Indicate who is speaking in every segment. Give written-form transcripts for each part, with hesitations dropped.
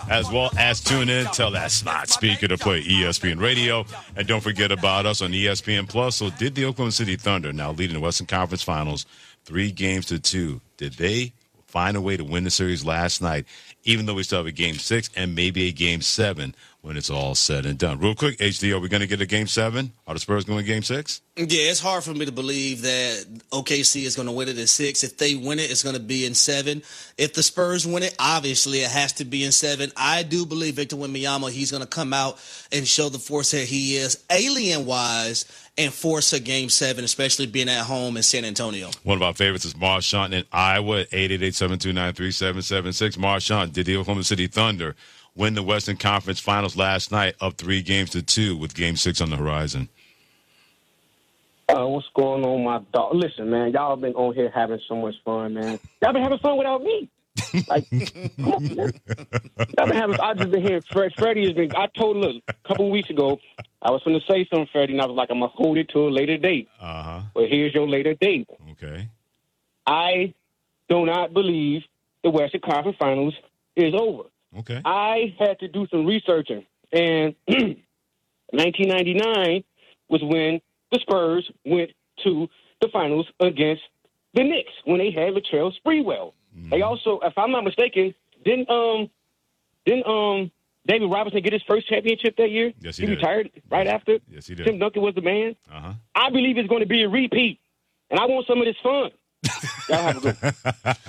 Speaker 1: as well as tune in. Tell that smart speaker to play ESPN Radio. And don't forget about us on ESPN Plus. So did the Oklahoma City Thunder, now leading the Western Conference Finals 3-2, did they find a way to win the series last night, even though we still have a Game 6 and maybe a Game 7 when it's all said and done? Real quick, HD, are we going to get a Game 7? Are the Spurs going to Game 6?
Speaker 2: Yeah, it's hard for me to believe that OKC is going to win it in 6. If they win it, it's going to be in 7. If the Spurs win it, obviously it has to be in 7. I do believe Victor Wembanyama, he's going to come out and show the force that he is alien-wise and force a Game 7, especially being at home in San Antonio.
Speaker 1: One of our favorites is Marshawn in Iowa at 888-729-3776. Marshawn, did the Oklahoma City Thunder win the Western Conference Finals last night up 3-2 with Game 6 on the horizon?
Speaker 3: What's going on, my dog? Listen, man, y'all been on here having so much fun, man. Y'all been having fun without me. Like, come on, man. I've just been hearing Freddie has been. I told look a couple of weeks ago I was going to say something, Freddie, and I was like, I'm gonna hold it to a later date. But here's your later date.
Speaker 1: Okay.
Speaker 3: I do not believe the Western Conference Finals is over.
Speaker 1: Okay.
Speaker 3: I had to do some researching, and 1999 was when the Spurs went to the finals against the Knicks when they had Latrell Sprewell. They also, if I'm not mistaken, didn't David Robinson get his first championship that year?
Speaker 1: Yes, he did.
Speaker 3: Retired right after.
Speaker 1: Yes, he did.
Speaker 3: Tim Duncan was the man. I believe it's going to be a repeat, and I want some of this fun. Y'all have a good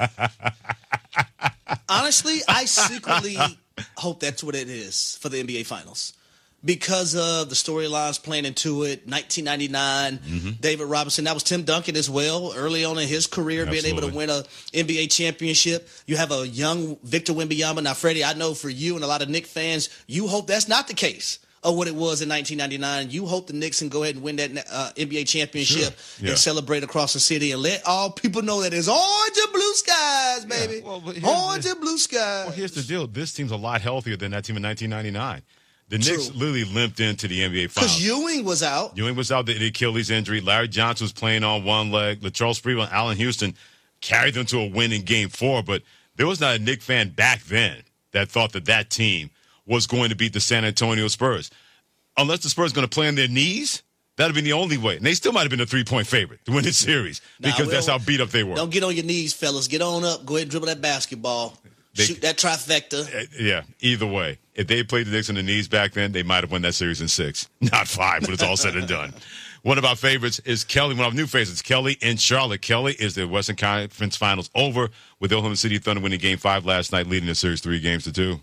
Speaker 2: Honestly, I secretly hope that's what it is for the NBA Finals. Because of the storylines playing into it, 1999, David Robinson, that was Tim Duncan as well, early on in his career, being able to win a NBA championship. You have a young Victor Wembanyama. Now, Freddie, I know for you and a lot of Knicks fans, you hope that's not the case of what it was in 1999. You hope the Knicks can go ahead and win that NBA championship and celebrate across the city and let all people know that it's orange and blue skies, baby.
Speaker 1: Yeah, well,
Speaker 2: orange and blue skies.
Speaker 1: Well, here's the deal. This team's a lot healthier than that team in 1999. The Knicks literally limped into the NBA Finals.
Speaker 2: Because Ewing was out.
Speaker 1: Ewing was out, the Achilles injury. Larry Johnson was playing on one leg. Latrell Sprewell and Allen Houston carried them to a win in Game 4. But there was not a Knicks fan back then that thought that team was going to beat the San Antonio Spurs. Unless the Spurs are going to play on their knees, that would have been the only way. And they still might have been a 3-point favorite to win this series because that's how beat up they were.
Speaker 2: Don't get on your knees, fellas. Get on up. Go ahead and dribble that basketball. Shoot that trifecta.
Speaker 1: Yeah, either way. If they played the Knicks on the knees back then, they might have won that series in 6. Not 5, but it's all said and done. One of our favorites is Kelly. One of our new favorites, Kelly in Charlotte. Kelly is the Western Conference Finals over with the Oklahoma City Thunder winning Game 5 last night, leading the series 3-2.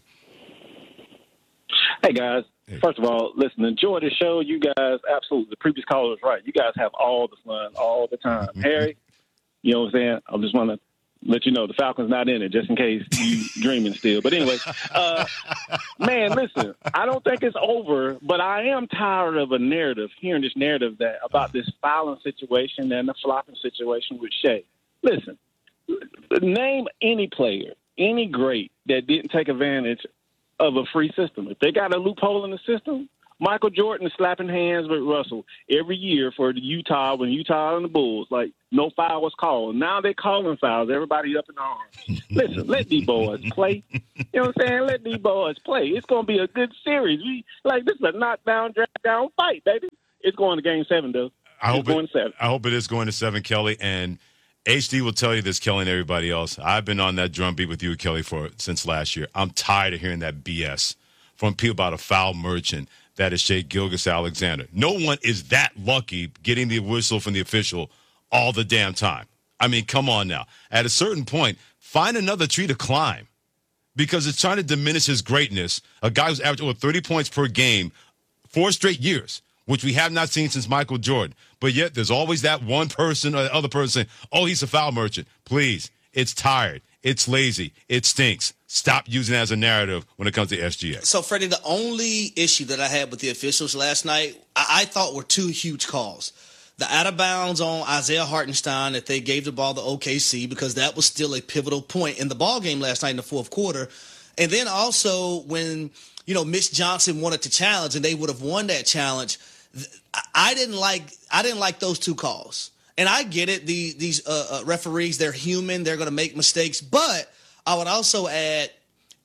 Speaker 4: Hey, guys. First of all, listen, enjoy the show. You guys, absolutely, the previous caller was right. You guys have all the fun all the time. Harry, you know what I'm saying? I just want to let you know the Falcons not in it, just in case you dreaming still. But anyway, man, listen, I don't think it's over, but I am tired of hearing this narrative that about this fouling situation and the flopping situation with Shea. Listen, name any player, any great that didn't take advantage of a free system. If they got a loophole in the system, Michael Jordan is slapping hands with Russell every year for the Utah when Utah and the Bulls. Like, no foul was called. Now they're calling fouls. Everybody up in arms. Listen, let these boys play. You know what I'm saying? Let these boys play. It's going to be a good series. This is a knockdown, drag-down fight, baby. It's going to Game 7, though.
Speaker 1: I hope it is going to 7, Kelly. And HD will tell you this, Kelly, and everybody else. I've been on that drumbeat with you, Kelly, since last year. I'm tired of hearing that BS from people about a foul merchant that is Shea Gilgeous-Alexander. No one is that lucky getting the whistle from the official all the damn time. I mean, come on now. At a certain point, find another tree to climb because it's trying to diminish his greatness. A guy who's averaging over 30 points per game 4 straight years, which we have not seen since Michael Jordan. But yet there's always that one person or the other person saying, oh, he's a foul merchant. Please, it's tired. It's lazy. It stinks. Stop using it as a narrative when it comes to SGA.
Speaker 2: So, Freddie, the only issue that I had with the officials last night, I thought were 2 huge calls. The out of bounds on Isaiah Hartenstein that they gave the ball to OKC because that was still a pivotal point in the ball game last night in the fourth quarter. And then also when, Mitch Johnson wanted to challenge and they would have won that challenge, I didn't like those 2 calls. And I get it. These referees, they're human. They're going to make mistakes. But I would also add,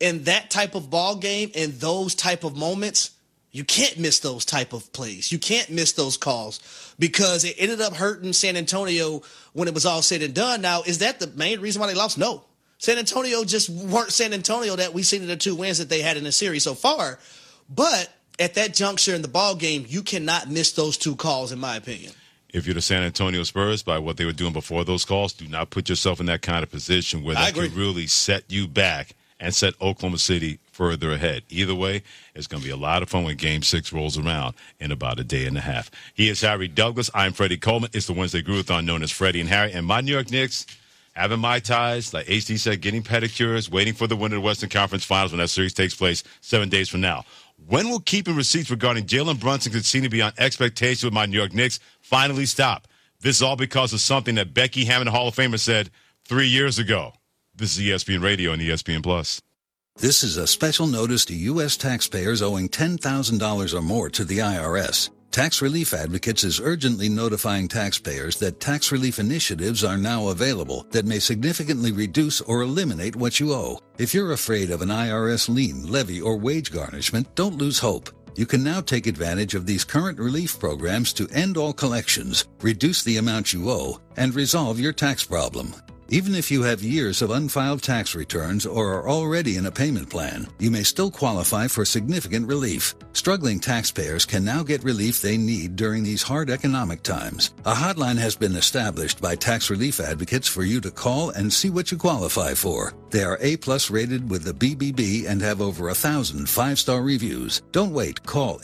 Speaker 2: in that type of ball game, in those type of moments, you can't miss those type of plays. You can't miss those calls because it ended up hurting San Antonio when it was all said and done. Now, is that the main reason why they lost? No. San Antonio just weren't San Antonio that we've seen in the 2 wins that they had in the series so far. But at that juncture in the ball game, you cannot miss those 2 calls, in my opinion.
Speaker 1: If you're the San Antonio Spurs, by what they were doing before those calls, do not put yourself in that kind of position where that could really set you back and set Oklahoma City further ahead. Either way, it's going to be a lot of fun when Game 6 rolls around in about a day and a half. He is Harry Douglas. I'm Freddie Coleman. It's the Wednesday Groove-a-thon known as Freddie and Harry. And my New York Knicks having Mai Tais, like HD said, getting pedicures, waiting for the winner of the Western Conference Finals when that series takes place 7 days from now. When will keeping receipts regarding Jalen Brunson continue to be on expectation with my New York Knicks finally stop? This is all because of something that Becky Hammon, Hall of Famer, said 3 years ago. This is ESPN Radio and ESPN Plus.
Speaker 5: This is a special notice to U.S. taxpayers owing $10,000 or more to the IRS. Tax Relief Advocates is urgently notifying taxpayers that tax relief initiatives are now available that may significantly reduce or eliminate what you owe. If you're afraid of an IRS lien, levy, or wage garnishment, don't lose hope. You can now take advantage of these current relief programs to end all collections, reduce the amount you owe, and resolve your tax problem. Even if you have years of unfiled tax returns or are already in a payment plan, you may still qualify for significant relief. Struggling taxpayers can now get relief they need during these hard economic times. A hotline has been established by Tax Relief Advocates for you to call and see what you qualify for. They are A+ rated with the BBB and have over 1,000 5-star reviews. Don't wait. Call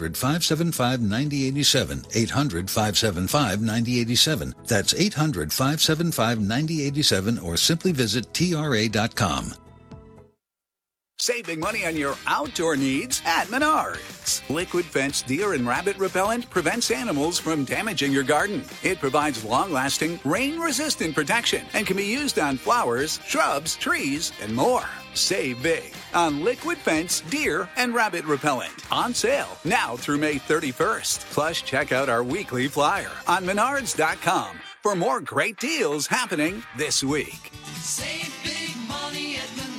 Speaker 5: 800-575-9087. 800-575-9087. That's 800-575-9087 or simply visit TRA.com.
Speaker 6: Saving money on your outdoor needs at Menards. Liquid Fence Deer and Rabbit Repellent prevents animals from damaging your garden. It provides long-lasting, rain-resistant protection and can be used on flowers, shrubs, trees, and more. Save big on Liquid Fence Deer and Rabbit Repellent. On sale now through May 31st. Plus, check out our weekly flyer on Menards.com for more great deals happening this week.
Speaker 7: Save big money at Menards.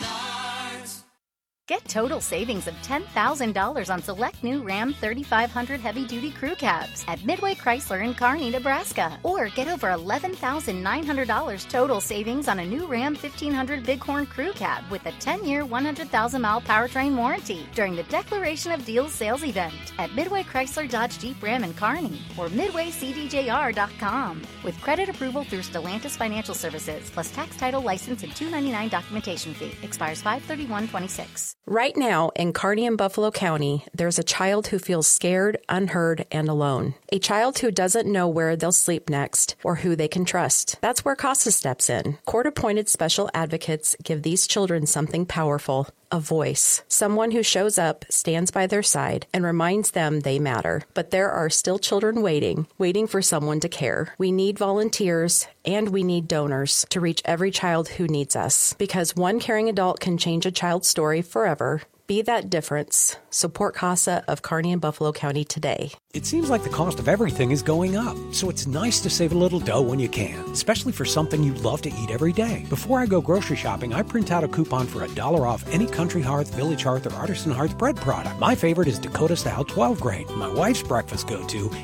Speaker 8: Get total savings of $10,000 on select new Ram 3500 heavy-duty crew cabs at Midway Chrysler in Kearney, Nebraska. Or get over $11,900 total savings on a new Ram 1500 Bighorn crew cab with a 10-year, 100,000-mile powertrain warranty during the Declaration of Deals sales event at Midway Chrysler Dodge Jeep Ram in Kearney or MidwayCDJR.com. With credit approval through Stellantis Financial Services, plus tax, title, license, and $299 documentation fee. Expires 5/31/26.
Speaker 9: Right now, in Kearney and Buffalo County, there's a child who feels scared, unheard, and alone. A child who doesn't know where they'll sleep next or who they can trust. That's where CASA steps in. Court-appointed special advocates give these children something powerful. A voice. Someone who shows up, stands by their side, and reminds them they matter. But there are still children waiting for someone to care. We need volunteers, and we need donors to reach every child who needs us. Because one caring adult can change a child's story forever. Be that difference. Support CASA of Kearney and Buffalo County today.
Speaker 10: It seems like the cost of everything is going up, so it's nice to save a little dough when you can, especially for something you love to eat every day. Before I go grocery shopping, I print out a coupon for $1 off any Country Hearth, Village Hearth, or Artisan Hearth bread product. My favorite is Dakota Style 12 grain. My wife's breakfast go-to